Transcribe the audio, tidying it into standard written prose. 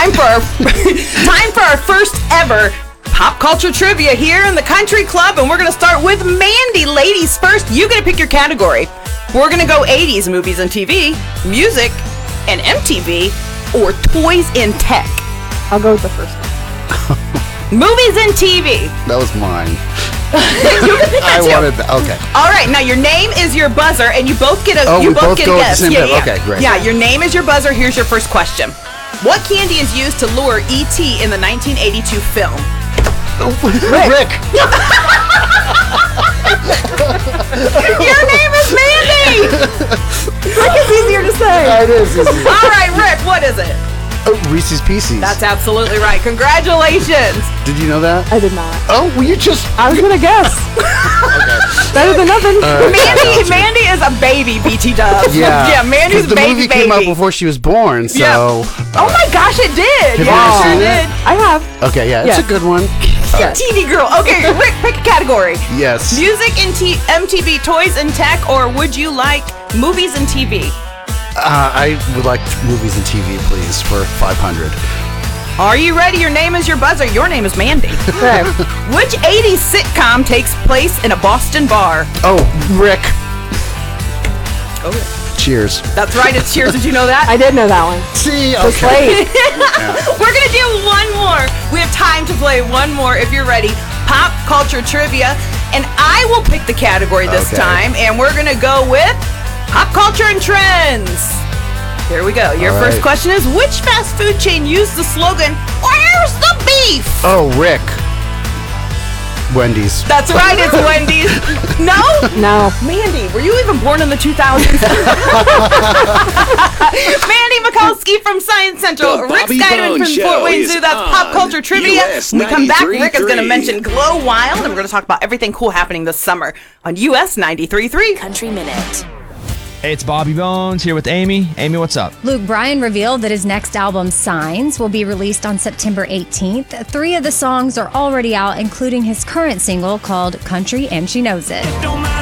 time for our time for our first ever pop culture trivia here in the Country Club, and we're gonna start with Mandy. Ladies first, you get to pick your category. We're gonna go 80s movies and TV, music and MTV, or toys and tech. I'll go with the first one. Movies and TV. That was mine. You can pick that too. I wanted that. Okay. All right, now your name is your buzzer, and you both get a Oh, we both get go a with the guess. same Yeah, time. yeah. Okay, great. Yeah, your name is your buzzer. Here's your first question. What candy is used to lure E.T. in the 1982 film? Rick. Your name is Mandy! Rick is easier to say. It is. All right, Rick, what is it? Reese's Pieces. That's absolutely right. Congratulations. Did you know that? I did not. Oh, well, you just... I was gonna guess. Better than nothing. Mandy is a baby, BT Dubs. Yeah. Yeah, Mandy's a the baby. movie came out before she was born, so... Yeah. Oh my gosh, it did. Have you Yeah, ever it sure seen did. I have. Okay, yeah, it's Yes. a good one. TV girl. Okay, Rick, pick a category. Yes. Music and MTV, toys and tech, or would you like movies and TV? I would like movies and TV, please, for 500. Are you ready? Your name is your buzzer. Your name is Mandy. Okay. Which 80s sitcom takes place in a Boston bar? Oh, Rick. Oh, Cheers. that's right. It's Cheers. Did you know that? I did know that one. See, Just okay. wait. We're going to do one more. We have time to play one more if you're ready. Pop culture trivia. And I will pick the category this Okay. time. And we're going to go with pop culture and trends. Here we go. Your All first right. question is, which fast food chain used the slogan, "Where's the beef?" Oh, Rick. Wendy's. That's right. It's Wendy's. No? No. Mandy, were you even born in the 2000s? Mandy Mikulski from Science Central, The Rick Bobby Skydman Bone from Show Fort Wayne is Zoo. That's pop on culture trivia. US When we come back, Rick is going to 93.3. mention Glow Wild, and we're going to talk about everything cool happening this summer on US 93.3. Country Minute. Hey, it's Bobby Bones here with Amy. Amy, what's up? Luke Bryan revealed that his next album, Signs, will be released on September 18th. 3 of the songs are already out, including his current single called Country and She Knows It.